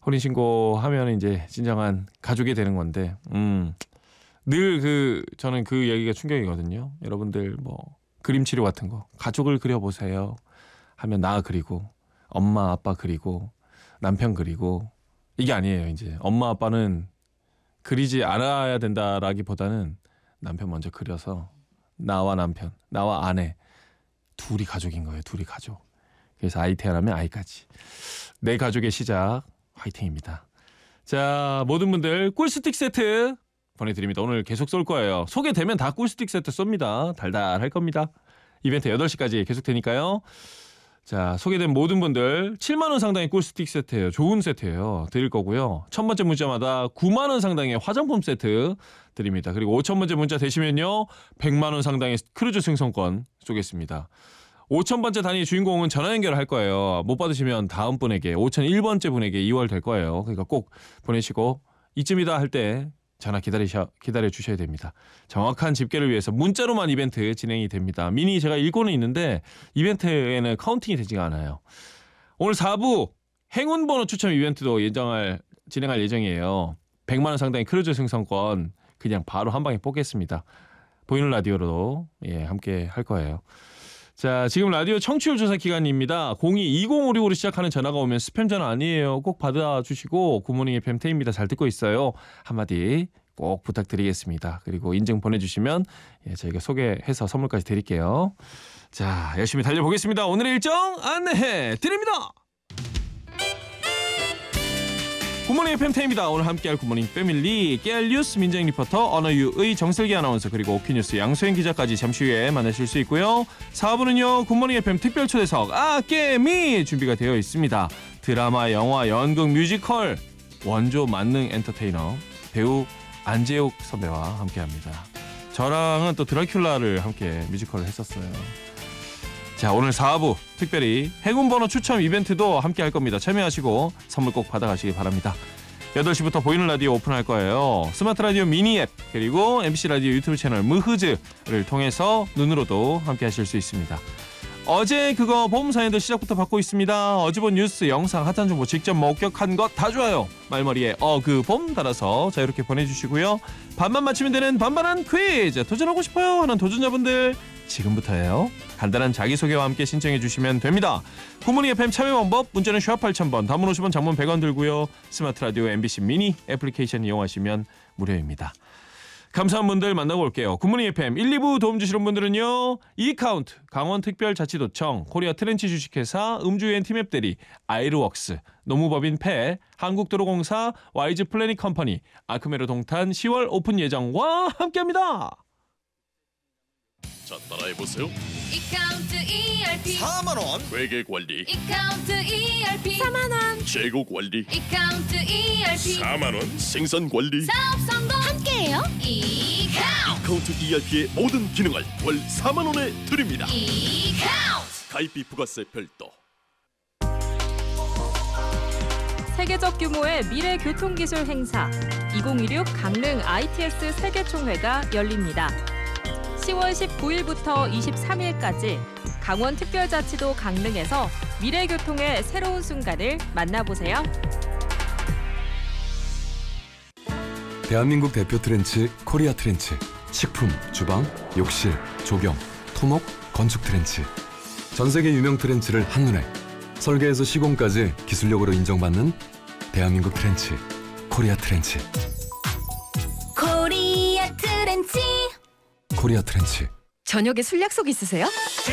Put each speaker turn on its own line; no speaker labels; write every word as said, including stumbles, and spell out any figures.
혼인신고하면 이제 진정한 가족이 되는 건데, 음, 늘 그 저는 그 얘기가 충격이거든요. 여러분들 뭐 그림 치료 같은 거 가족을 그려보세요 하면 나 그리고 엄마 아빠 그리고 남편 그리고 이게 아니에요. 이제 엄마 아빠는 그리지 않아야 된다라기보다는 남편 먼저 그려서 나와 남편, 나와 아내 둘이 가족인 거예요. 둘이 가족. 그래서 아이 태어나면 아이까지. 내 가족의 시작 화이팅입니다. 자, 모든 분들 꿀스틱 세트 보내드립니다. 오늘 계속 쏠 거예요. 소개되면 다 꿀스틱 세트 쏩니다. 달달할 겁니다. 이벤트 여덟 시까지 계속 되니까요. 자, 소개된 모든 분들 칠만 원 상당의 꿀스틱 세트예요. 좋은 세트예요. 드릴 거고요. 첫 번째 문자마다 구만 원 상당의 화장품 세트 드립니다. 그리고 오천 번째 문자 되시면요. 백만 원 상당의 크루즈 승선권 쏘겠습니다. 오천 번째 단위 주인공은 전화 연결을 할 거예요. 못 받으시면 다음 분에게 오천일 번째 분에게 이월될 거예요. 그러니까 꼭 보내시고 이쯤이다 할 때 전화 기다리셔, 기다려 주셔야 됩니다. 정확한 집계를 위해서 문자로만 이벤트 진행이 됩니다. 미니 제가 읽고는 있는데 이벤트에는 카운팅이 되지가 않아요. 오늘 사 부 행운번호 추첨 이벤트도 예정할, 진행할 예정이에요. 백만 원 상당의 크루즈 승선권 그냥 바로 한 방에 뽑겠습니다. 보이는 라디오로 예, 함께 할 거예요. 자, 지금 라디오 청취율 조사 기간입니다. 공이 이공오육으로 시작하는 전화가 오면 스팸 전화 아니에요. 꼭 받아주시고 굿모닝 에프엠 태입니다. 잘 듣고 있어요. 한마디 꼭 부탁드리겠습니다. 그리고 인증 보내주시면 예, 저희가 소개해서 선물까지 드릴게요. 자, 열심히 달려보겠습니다. 오늘의 일정 안내해 드립니다. 굿모닝 에프엠 태입니다. 오늘 함께할 굿모닝 패밀리 깨알 뉴스 민정 리포터 언어유의 정슬기 아나운서 그리고 오키뉴스 양수행 기자까지 잠시 후에 만나실 수 있고요. 사 부는요 굿모닝 에프엠 특별 초대석 아깨미 준비가 되어 있습니다. 드라마, 영화, 연극, 뮤지컬 원조 만능 엔터테이너 배우 안재욱 선배와 함께합니다. 저랑은 또 드라큘라를 함께 뮤지컬을 했었어요. 자, 오늘 사 부 특별히 행운번호 추첨 이벤트도 함께 할 겁니다. 참여하시고 선물 꼭 받아가시기 바랍니다. 여덟 시부터 보이는 라디오 오픈할 거예요. 스마트 라디오 미니 앱 그리고 엠비씨 라디오 유튜브 채널 무흐즈를 통해서 눈으로도 함께 하실 수 있습니다. 어제 그거 봄 사연들 시작부터 받고 있습니다. 어제 본 뉴스, 영상, 핫한 정보 직접 목격한 것 다 좋아요. 말머리에 어 그 봄 달아서 자유롭게 보내주시고요. 반만 맞추면 되는 반반한 퀴즈 도전하고 싶어요 하는 도전자분들 지금부터예요. 간단한 자기소개와 함께 신청해 주시면 됩니다. 굿모닝 에프엠 참여 방법 문자는 샵 팔천 번 단문 오십 원 장문 백 원 들고요. 스마트 라디오 엠비씨 미니 애플리케이션 이용하시면 무료입니다. 감사한 분들 만나고 올게요. 굿모닝 에프엠 일, 이 부 도움 주시는 분들은요. 이카운트, 강원특별자치도청, 코리아 트렌치 주식회사, 음주엔 티맵 대리, 아이르웍스, 노무법인 패, 한국도로공사, 와이즈 플래닛 컴퍼니, 아크메로 동탄 시월 오픈 예정과 함께합니다.
자, 따라해보세요.
이카운트 이알피
사만 원 회계관리,
이카운트 이알피
사만 원
재고관리,
이카운트 이알피
사만 원 생산관리.
사업 성공 함께해요. 이카운트
이카운트 이알피의 모든 기능을 월 사만 원에 드립니다.
이카운트
가입비 부가세 별도.
세계적 규모의 미래 교통기술 행사 이천십육 강릉 아이티엑스 세계총회가 열립니다. 시월 십구일부터 이십삼일까지 강원특별자치도 강릉에서 미래교통의 새로운 순간을 만나보세요.
대한민국 대표 트렌치 코리아 트렌치. 식품, 주방, 욕실, 조경, 토목, 건축 트렌치. 전 세계 유명 트렌치를 한눈에 설계에서 시공까지 기술력으로 인정받는 대한민국 트렌치 코리아 트렌치.
코리아 트렌치
코리아 트렌치.
저녁에 술 약속 있으세요?